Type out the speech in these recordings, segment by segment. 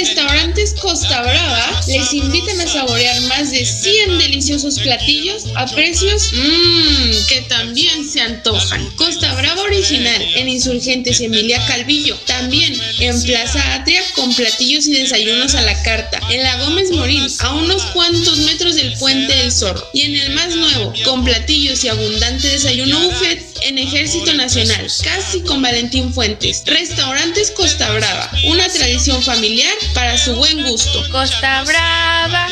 Restaurantes Costa Brava les invitan a saborear más de 100 deliciosos platillos a precios que también se antojan. Costa Brava Original en Insurgentes Emilia Calvillo. También en Plaza Atria con platillos y desayunos a la carta. En la Gómez Morín, a unos cuantos metros del Puente del Zorro. Y en el más nuevo, con platillos y abundante desayuno buffet en Ejército Nacional, casi con Valentín Fuentes. Restaurantes Costa Brava, una tradición familiar para su buen gusto. Costa Brava.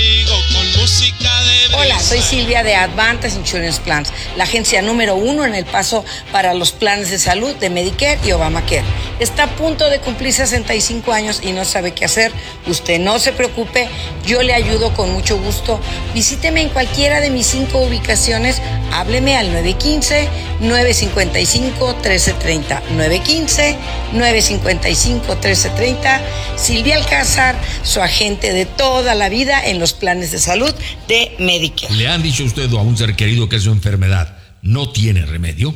Hola, soy Silvia de Advantage Insurance Plans, la agencia número 1 en El Paso para los planes de salud de Medicare y Obamacare. Está a punto de cumplir 65 años y no sabe qué hacer. Usted no se preocupe, yo le ayudo con mucho gusto. Visíteme en cualquiera de mis 5 ubicaciones. Hábleme al 915-955-1330. 915-955-1330. Silvia Alcázar, su agente de toda la vida en los planes de salud de Medicare. ¿Le han dicho a usted o a un ser querido que su enfermedad no tiene remedio?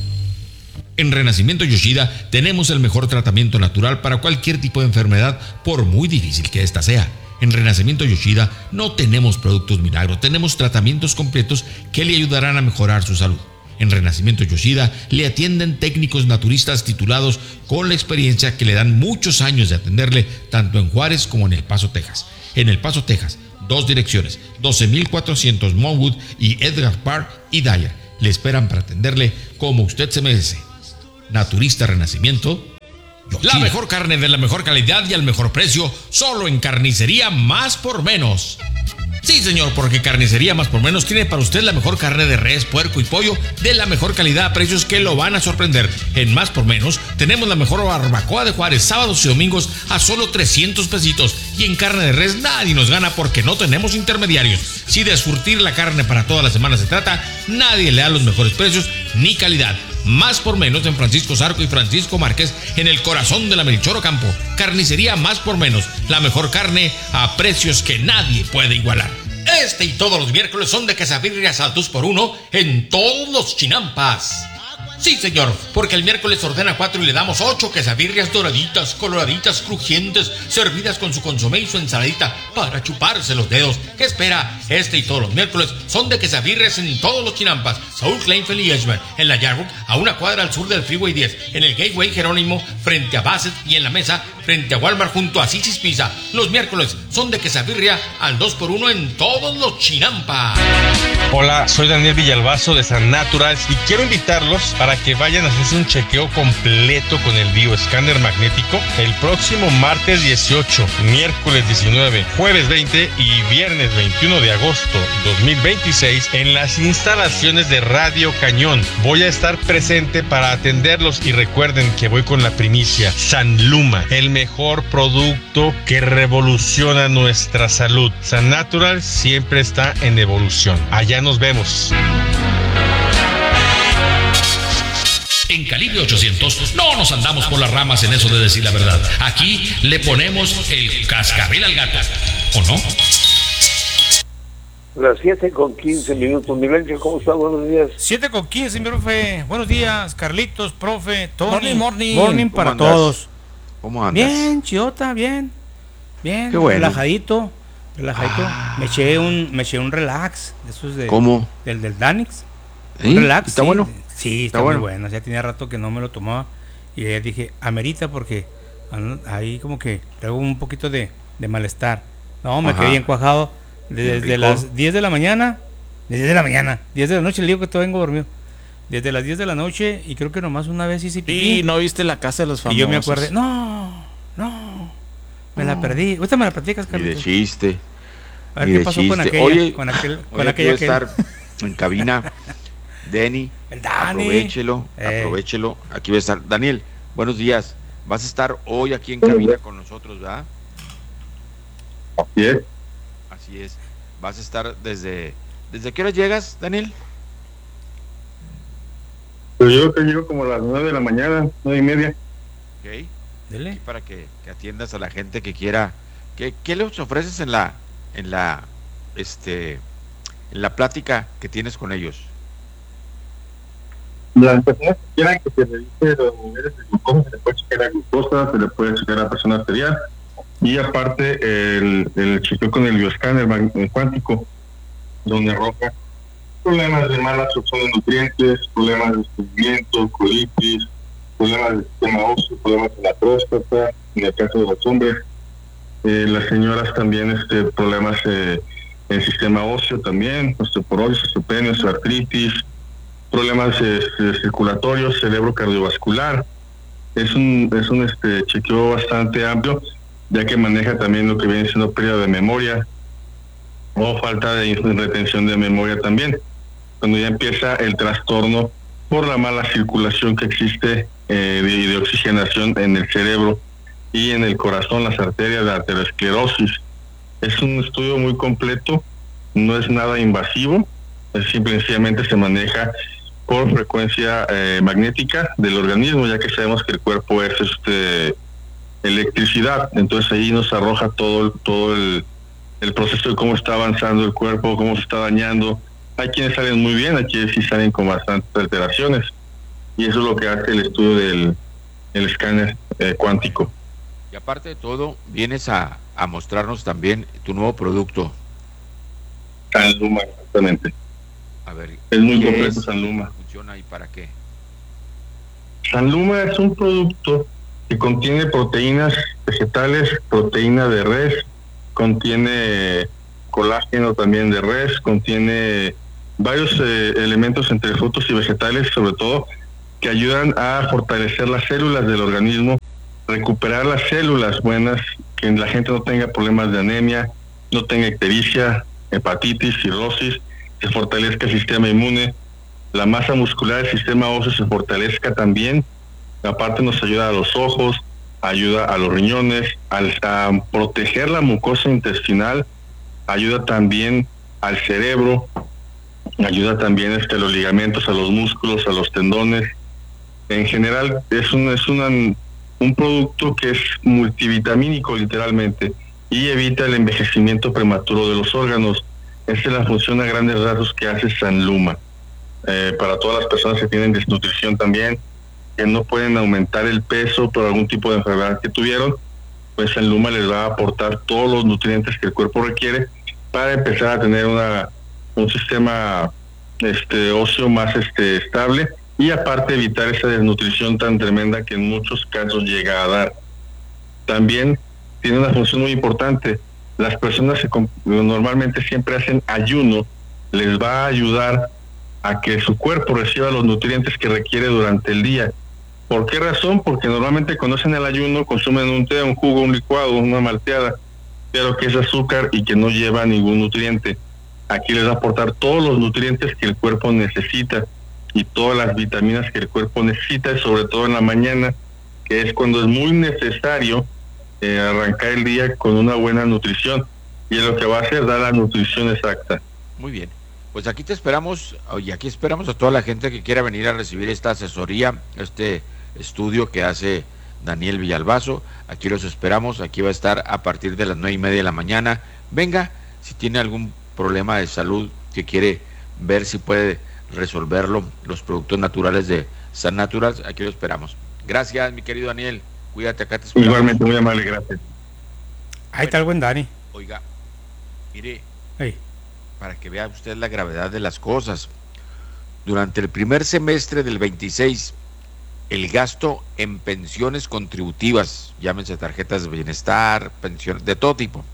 En Renacimiento Yoshida tenemos el mejor tratamiento natural para cualquier tipo de enfermedad, por muy difícil que ésta sea. En Renacimiento Yoshida no tenemos productos milagro, tenemos tratamientos completos que le ayudarán a mejorar su salud. En Renacimiento Yoshida le atienden técnicos naturistas titulados con la experiencia que le dan muchos años de atenderle tanto en Juárez como en El Paso, Texas. En El Paso, Texas, 2 direcciones, 12,400 Monwood y Edgar Park y Dyer. Le esperan para atenderle como usted se merece. Naturista Renacimiento Yoshida. La mejor carne de la mejor calidad y al mejor precio, solo en Carnicería Más por Menos. Sí, señor, porque Carnicería Más por Menos tiene para usted la mejor carne de res, puerco y pollo de la mejor calidad a precios que lo van a sorprender. En Más por Menos tenemos la mejor barbacoa de Juárez, sábados y domingos a solo 300 pesitos. Y en carne de res nadie nos gana porque no tenemos intermediarios. Si de surtir la carne para toda la semana se trata, nadie le da los mejores precios ni calidad. Más por Menos en Francisco Zarco y Francisco Márquez, en el corazón de la Melchor Ocampo. Carnicería Más por Menos, la mejor carne a precios que nadie puede igualar. Este y todos los miércoles son de quesabirrias al 2x1 en todos los Chinampas. Sí, señor, porque el miércoles ordena 4 y le damos 8 quesabirrias doraditas, coloraditas, crujientes, servidas con su consomé y su ensaladita para chuparse los dedos. ¿Qué espera? Este y todos los miércoles son de quesabirrias en todos los Chinampas. Saúl Kleinfeld y Edgemont, en la Yarbook, a una cuadra al sur del Freeway 10, en el Gateway Jerónimo, frente a Bassett, y en la Mesa, frente a Walmart, junto a Sisi's Pizza. Los miércoles son de quesabirria al 2x1 en todos los Chinampas. Hola, soy Daniel Villalbazo de San Naturals y quiero invitarlos para que vayan a hacerse un chequeo completo con el bioescáner magnético el próximo martes 18, miércoles 19, jueves 20 y viernes 21 de agosto 2026 en las instalaciones de Radio Cañón. Voy a estar presente para atenderlos y recuerden que voy con la primicia. San Luma, el mejor producto que revoluciona nuestra salud. San Natural siempre está en evolución. Allá nos vemos. En Calibre 800 no nos andamos por las ramas en eso de decir la verdad. Aquí le ponemos el cascabel al gato, ¿o no? Las 7:15. Miguel, ¿cómo está? Buenos días. 7:15, mi profe. Buenos días, Carlitos, profe, Tony. Morning para andas? Todos. ¿Cómo andas? Bien, Chiota, bien. Bien, qué bueno. relajadito. Me eché un relax. Eso es ¿Cómo? Del Danix. ¿Sí? Un relax. ¿Está sí. bueno? Sí, está muy bueno. Ya tenía rato que no me lo tomaba. Y ya dije, amerita porque ahí como que traigo un poquito de malestar. No, me quedé bien cuajado. Desde las 10 de la mañana. 10 de la noche, le digo que todavía vengo dormido. Desde las 10 de la noche y creo que nomás una vez hice pipí. Sí, ¿no viste La Casa de los Famosos? Y yo me acuerdo, me la perdí. Ahorita me la platicas, Carlos. Y de chiste. A ver qué pasó con aquella. Oye, con aquella que estar en cabina. Dani, aprovechelo. Aquí va a estar. Daniel, buenos días. Vas a estar hoy aquí en cabina con nosotros, ¿verdad? Así es. Vas a estar ¿desde qué hora llegas, Daniel? Pues yo que llego como a las 9 de la mañana, 9:30. Ok. Dele. Para que atiendas a la gente que quiera. ¿Qué les ofreces en la plática que tienes con ellos? Las personas que quieran que se revise los niveles de glucosa, se le puede checar la glucosa, se le puede checar la presión arterial, y aparte el chequeo con el bioescáner cuántico, donde arroja problemas de mala absorción de nutrientes, problemas de estreñimiento, colitis, problemas del sistema óseo, problemas de la próstata, en el caso de los hombres. Las señoras también problemas en el sistema óseo también, osteoporosis, osteopenia, artritis, problemas circulatorios, cerebro cardiovascular. Es un chequeo bastante amplio, ya que maneja también lo que viene siendo pérdida de memoria o falta de retención de memoria también, cuando ya empieza el trastorno por la mala circulación que existe de oxigenación en el cerebro y en el corazón, las arterias, la arteriosclerosis. Es un estudio muy completo, no es nada invasivo, sencillamente se maneja por frecuencia magnética del organismo, ya que sabemos que el cuerpo es electricidad, entonces ahí nos arroja todo el proceso de cómo está avanzando el cuerpo, cómo se está dañando. Hay quienes salen muy bien, hay quienes sí salen con bastantes alteraciones, y eso es lo que hace el estudio del escáner cuántico. Y aparte de todo, vienes a mostrarnos también tu nuevo producto. Sanluma, exactamente. A ver, es muy completo Sanluma. ¿Funciona y para qué? Sanluma es un producto que contiene proteínas vegetales, proteína de res, contiene colágeno también de res, contiene varios elementos entre frutos y vegetales, sobre todo, que ayudan a fortalecer las células del organismo, recuperar las células buenas, que la gente no tenga problemas de anemia, no tenga ictericia, hepatitis, cirrosis, se fortalezca el sistema inmune, la masa muscular del sistema óseo se fortalezca también. Aparte nos ayuda a los ojos, ayuda a los riñones, a proteger la mucosa intestinal, ayuda también al cerebro, ayuda también a los ligamentos, a los músculos, a los tendones. En general es un producto que es multivitamínico literalmente y evita el envejecimiento prematuro de los órganos. Esa es la función a grandes rasgos que hace Sanluma. Para todas las personas que tienen desnutrición también, que no pueden aumentar el peso por algún tipo de enfermedad que tuvieron, pues Sanluma les va a aportar todos los nutrientes que el cuerpo requiere para empezar a tener un sistema óseo más estable, y aparte evitar esa desnutrición tan tremenda que en muchos casos llega a dar. También tiene una función muy importante. Las personas normalmente siempre hacen ayuno, les va a ayudar a que su cuerpo reciba los nutrientes que requiere durante el día. ¿Por qué razón? Porque normalmente cuando hacen el ayuno consumen un té, un jugo, un licuado, una malteada, pero que es azúcar y que no lleva ningún nutriente. Aquí les va a aportar todos los nutrientes que el cuerpo necesita y todas las vitaminas que el cuerpo necesita, sobre todo en la mañana, que es cuando es muy necesario arrancar el día con una buena nutrición, y es lo que va a hacer, dar la nutrición exacta. Muy bien, pues aquí te esperamos, y aquí esperamos a toda la gente que quiera venir a recibir esta asesoría, este estudio que hace Daniel Villalbazo. Aquí los esperamos, aquí va a estar a partir de las 9:30 de la mañana. Venga, si tiene algún problema de salud que quiere ver si puede resolverlo, los productos naturales de San Naturals, aquí lo esperamos. Gracias, mi querido Daniel, cuídate, acá te esperamos. Igualmente, muy amable, gracias. Ahí está el buen Dani. Oiga, mire, hey, para que vea usted la gravedad de las cosas, durante el primer semestre del 26, el gasto en pensiones contributivas, llámense tarjetas de bienestar, pensiones de todo tipo,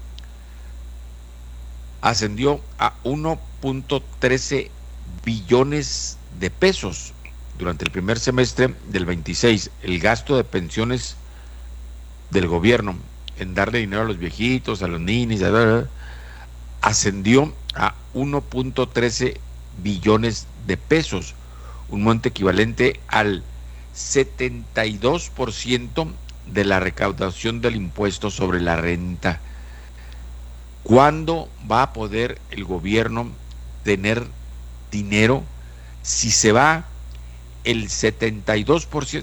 ascendió a 1.13 billones de pesos. Durante el primer semestre del 26, el gasto de pensiones del gobierno en darle dinero a los viejitos, a los ninis, ascendió a 1.13 billones de pesos, un monto equivalente al 72% de la recaudación del impuesto sobre la renta. ¿Cuándo va a poder el gobierno tener dinero si se va el 72%,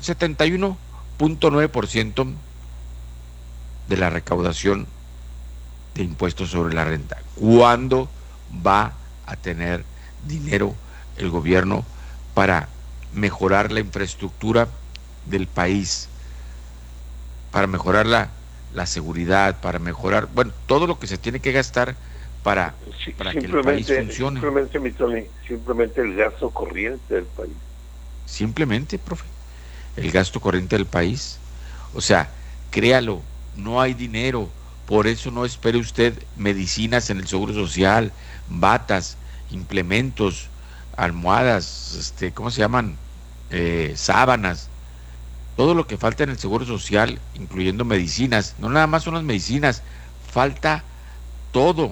71.9% de la recaudación de impuestos sobre la renta? ¿Cuándo va a tener dinero el gobierno para mejorar la infraestructura del país, para mejorar la la seguridad, para mejorar, bueno, todo lo que se tiene que gastar para que el país funcione. Simplemente, mi Tony, simplemente el gasto corriente del país. Simplemente, profe, el gasto corriente del país. O sea, créalo, no hay dinero, por eso no espere usted medicinas en el Seguro Social, batas, implementos, almohadas, ¿cómo se llaman? Sábanas, todo lo que falta en el Seguro Social, incluyendo medicinas. No nada más son las medicinas, falta todo.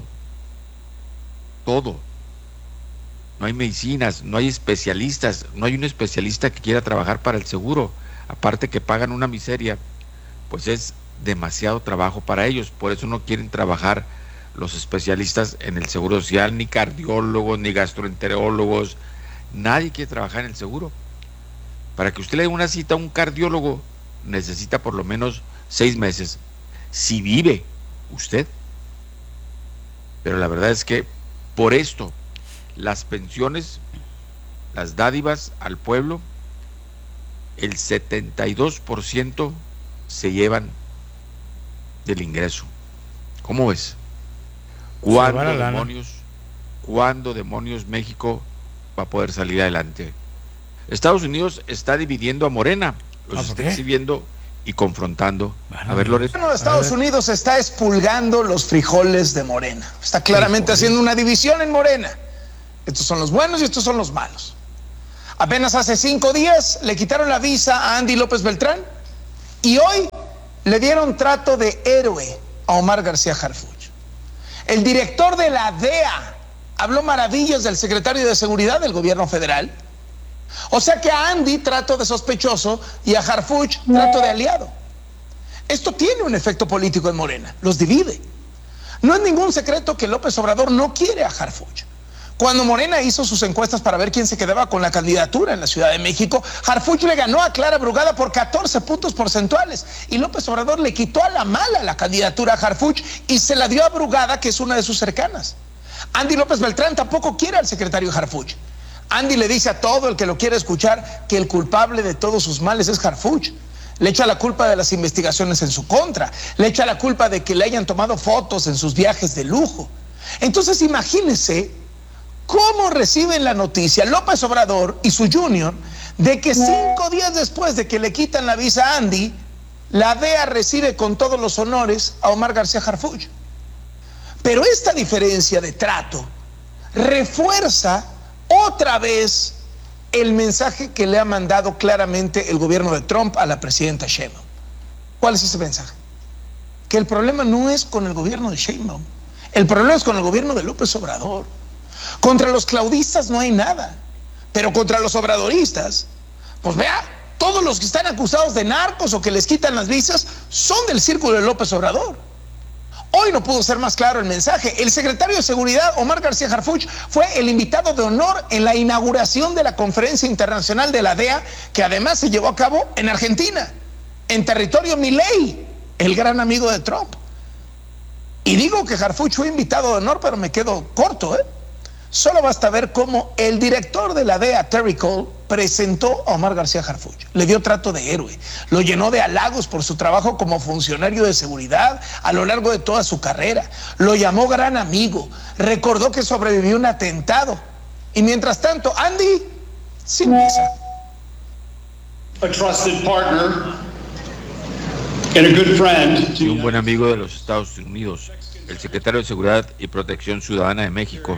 No hay medicinas, no hay especialistas, no hay un especialista que quiera trabajar para el seguro, aparte que pagan una miseria, pues es demasiado trabajo para ellos. Por eso no quieren trabajar los especialistas en el Seguro Social, ni cardiólogos, ni gastroenterólogos. Nadie quiere trabajar en el seguro. Para que usted le dé una cita a un cardiólogo, necesita por lo menos 6 meses, si vive usted. Pero la verdad es que por esto, las pensiones, las dádivas al pueblo, el 72% se llevan del ingreso. ¿Cómo ves? ¿Cuándo demonios México va a poder salir adelante? Estados Unidos está dividiendo a Morena, los está exhibiendo y confrontando. A ver, Loreto. Bueno, Estados Unidos está expulgando los frijoles de Morena. Está claramente haciendo una división en Morena. Estos son los buenos y estos son los malos. Apenas hace 5 días le quitaron la visa a Andy López Beltrán y hoy le dieron trato de héroe a Omar García Harfuch. El director de la DEA habló maravillas del secretario de Seguridad del gobierno federal. O sea que a Andy trato de sospechoso y a Harfuch trato de aliado. Esto tiene un efecto político en Morena, los divide. No es ningún secreto que López Obrador no quiere a Harfuch. Cuando Morena hizo sus encuestas para ver quién se quedaba con la candidatura en la Ciudad de México, Harfuch le ganó a Clara Brugada por 14 puntos porcentuales y López Obrador le quitó a la mala la candidatura a Harfuch y se la dio a Brugada, que es una de sus cercanas. Andy López Beltrán tampoco quiere al secretario Harfuch. Andy le dice a todo el que lo quiere escuchar que el culpable de todos sus males es Harfuch. Le echa la culpa de las investigaciones en su contra, le echa la culpa de que le hayan tomado fotos en sus viajes de lujo. Entonces imagínense cómo reciben la noticia López Obrador y su junior de que 5 días después de que le quitan la visa a Andy, la DEA recibe con todos los honores a Omar García Harfuch. Pero esta diferencia de trato refuerza otra vez el mensaje que le ha mandado claramente el gobierno de Trump a la presidenta Sheinbaum. ¿Cuál es ese mensaje? Que el problema no es con el gobierno de Sheinbaum, el problema es con el gobierno de López Obrador. Contra los claudistas no hay nada, pero contra los obradoristas, pues vea, todos los que están acusados de narcos o que les quitan las visas son del círculo de López Obrador. Hoy no pudo ser más claro el mensaje. El secretario de Seguridad, Omar García Harfuch, fue el invitado de honor en la inauguración de la Conferencia Internacional de la DEA, que además se llevó a cabo en Argentina, en territorio Milei, el gran amigo de Trump. Y digo que Harfuch fue invitado de honor, pero me quedo corto, ¿eh? Solo basta ver cómo el director de la DEA, Terry Cole, presentó a Omar García Harfuch. Le dio trato de héroe, lo llenó de halagos por su trabajo como funcionario de seguridad a lo largo de toda su carrera. Lo llamó gran amigo, recordó que sobrevivió un atentado. Y mientras tanto, Andy, sin visa. A trusted partner and a good friend. Y un buen amigo de los Estados Unidos, el secretario de Seguridad y Protección Ciudadana de México,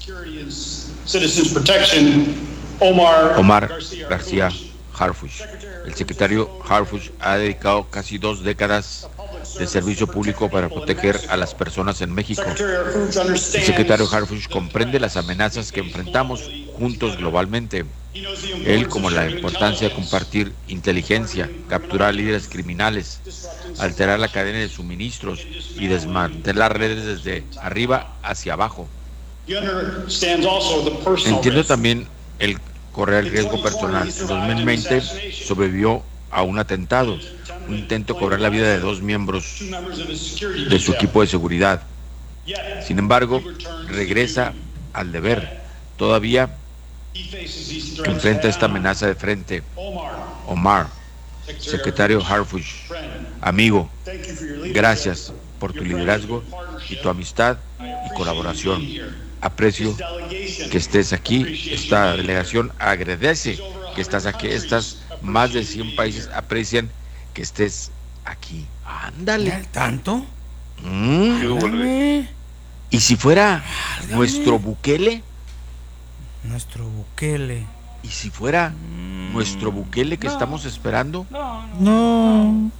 Omar García Harfuch. El secretario Harfuch ha dedicado casi 2 décadas de servicio público para proteger a las personas en México. El secretario Harfuch comprende las amenazas que enfrentamos juntos globalmente. Él, como la importancia de compartir inteligencia, capturar líderes criminales, alterar la cadena de suministros y desmantelar redes desde arriba hacia abajo. Entiendo también el correr el riesgo personal. En 2020 sobrevivió a un atentado, un intento de cobrar la vida de 2 miembros de su equipo de seguridad. Sin embargo, regresa al deber. Todavía enfrenta esta amenaza de frente. Omar secretario Harfuch, amigo, gracias por tu liderazgo y tu amistad y colaboración. Aprecio que estés aquí. Esta delegación agradece que estás aquí. Estas más de 100 países aprecian que estés aquí. Ándale. ¿Tanto? ¿Y si fuera nuestro Bukele? Nuestro Bukele. ¿Y si fuera nuestro Bukele que estamos esperando? No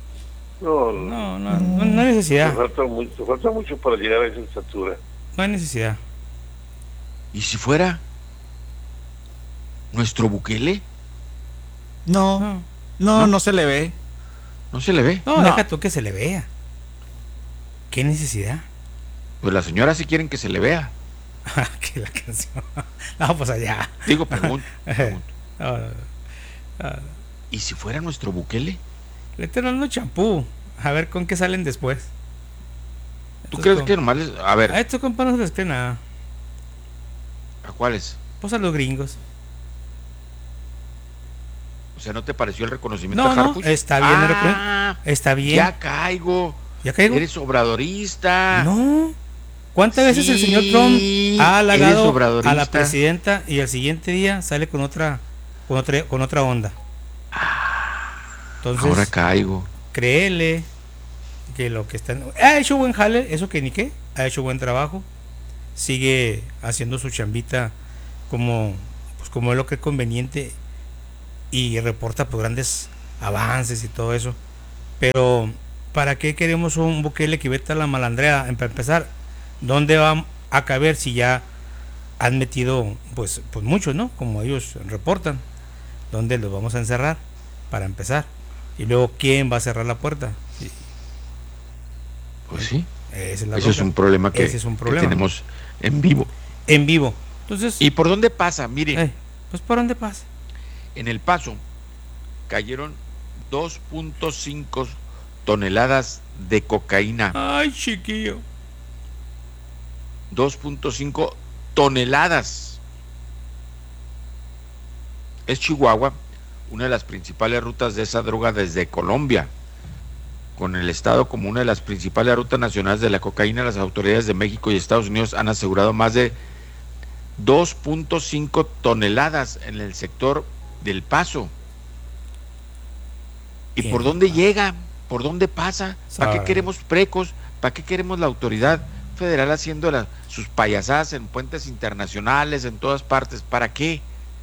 hay necesidad. Te falta mucho para llegar a esa estatura. No hay necesidad. ¿Y si fuera nuestro Bukele? No se le ve. ¿No se le ve? No, deja tú que se le vea. ¿Qué necesidad? Pues las señoras sí quieren que se le vea. Que la canción. No, pues allá. Digo, pregunto. ¿Y si fuera nuestro Bukele? Le tengo un champú. A ver con qué salen después. ¿Tú crees que nomás les... A ver. A estos compas no les cree nada. ¿A cuáles? Pues a los gringos. O sea, ¿no te pareció el reconocimiento No, a Harfuch? está bien. Está bien. Ya caigo. Eres obradorista. No. ¿Cuántas veces el señor Trump ha halagado a la presidenta y al siguiente día sale con otra onda? Entonces, ahora caigo. Créele que lo que está... Ha hecho buen jale, eso que ni qué. Ha hecho buen trabajo. Sigue haciendo su chambita como es lo que es conveniente y reporta pues grandes avances y todo eso. Pero ¿para qué queremos un Bukele que vete a la malandrea? Para empezar, ¿dónde va a caber si ya han metido pues muchos, ¿no? Como ellos reportan. ¿Dónde los vamos a encerrar? Para empezar. Y luego, ¿quién va a cerrar la puerta? Pues sí. Ese es un problema que tenemos en vivo. En vivo. Entonces, ¿y por dónde pasa? Mire. Pues ¿por dónde pasa? En El Paso cayeron 2.5 toneladas de cocaína. Ay, chiquillo. 2.5 toneladas. Es Chihuahua una de las principales rutas de esa droga desde Colombia. Con el estado como una de las principales rutas nacionales de la cocaína, las autoridades de México y Estados Unidos han asegurado más de 2.5 toneladas en el sector del Paso. ¿Y por dónde llega? ¿Por dónde pasa? ¿Para qué queremos precos? ¿Para qué queremos la autoridad federal haciendo sus payasadas en puentes internacionales, en todas partes? ¿Para qué?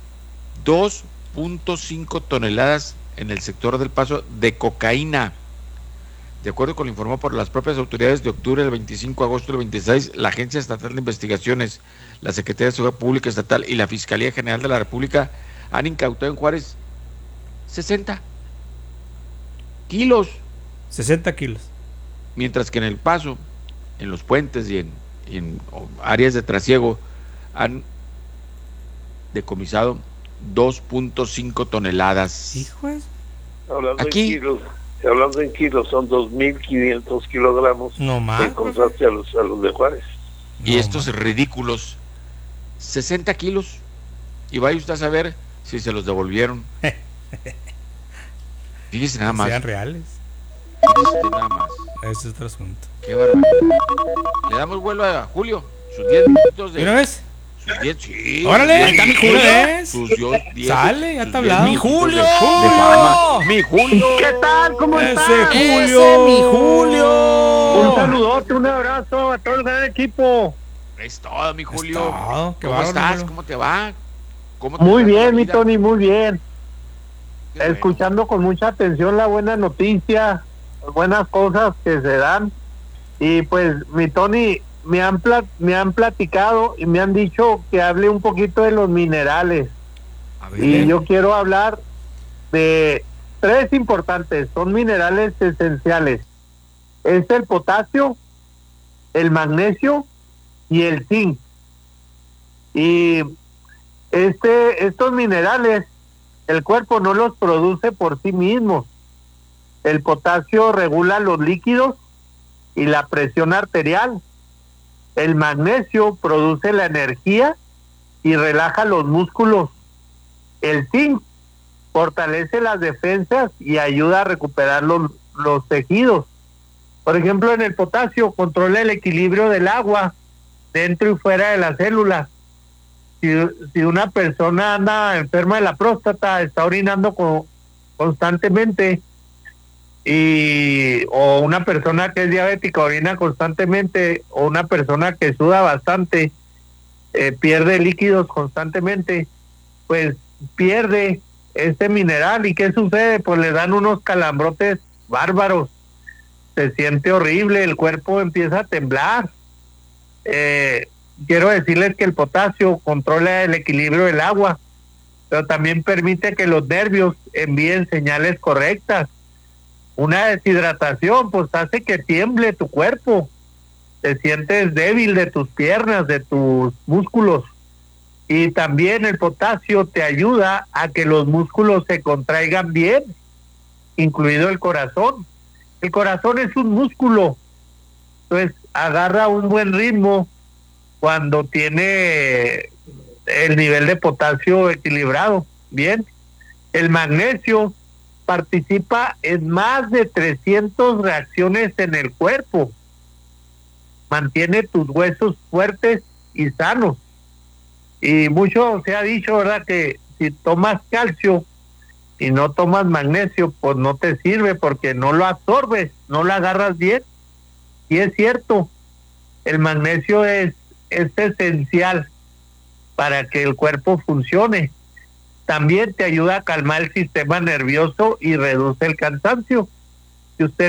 2.5 toneladas en el sector del Paso de cocaína. De acuerdo con lo informado por las propias autoridades, de octubre del 25 a agosto del 26, la Agencia Estatal de Investigaciones, la Secretaría de Seguridad Pública Estatal y la Fiscalía General de la República han incautado en Juárez 60 kilos. 60 kilos. Mientras que en El Paso, en los puentes y en áreas de trasiego, han decomisado 2.5 toneladas. Hijos. Hablando en kilos, son 2.500 kilogramos. No más. En contraste a los de Juárez. Y estos ridículos 60 kilos. Y vaya usted a saber si se los devolvieron. Fíjese nada más. Sean reales. Fíjese nada más. Ese es otro asunto. Qué barbaridad. Le damos vuelo a Julio. Sus 10 minutos de... ¿Una vez? Sus 10, sí. ¡Órale! Ahí está mi Julio. Sus 10. Sale, ya está hablado. ¡Mi Julio! ¡Mi Julio! ¿Qué tal? ¿Cómo estás? ¡Ese mi Julio! Un saludote, un abrazo a todo el gran equipo. Es todo, mi Julio. ¿Cómo estás? Julio? ¿Cómo te va? Muy bien, mi Tony, muy bien. Escuchando con mucha atención la buena noticia, las buenas cosas que se dan. Y pues, mi Tony, me han platicado y me han dicho que hable un poquito de los minerales. Y yo quiero hablar de 3 importantes, son minerales esenciales. Es el potasio, el magnesio y el zinc. Y estos minerales el cuerpo no los produce por sí mismos. El potasio regula los líquidos y la presión arterial. El magnesio produce la energía y relaja los músculos. El zinc fortalece las defensas y ayuda a recuperar los tejidos. Por ejemplo, en el potasio controla el equilibrio del agua dentro y fuera de las células. Si una persona anda enferma de la próstata, está orinando constantemente, o una persona que es diabética orina constantemente, o una persona que suda bastante, pierde líquidos constantemente, pues pierde este mineral. ¿Y qué sucede? Pues le dan unos calambrotes bárbaros, se siente horrible, el cuerpo empieza a temblar. Quiero decirles que el potasio controla el equilibrio del agua, pero también permite que los nervios envíen señales correctas. Una deshidratación pues hace que tiemble tu cuerpo, te sientes débil de tus piernas, de tus músculos, y también el potasio te ayuda a que los músculos se contraigan bien, incluido el corazón. El corazón es un músculo, entonces agarra un buen ritmo cuando tiene el nivel de potasio equilibrado. Bien, el magnesio participa en más de 300 reacciones en el cuerpo, mantiene tus huesos fuertes y sanos. Y mucho se ha dicho, ¿verdad?, que si tomas calcio y no tomas magnesio, pues no te sirve porque no lo absorbes, no lo agarras bien. Y es cierto, el magnesio es esencial para que el cuerpo funcione. También te ayuda a calmar el sistema nervioso y reduce el cansancio. Si usted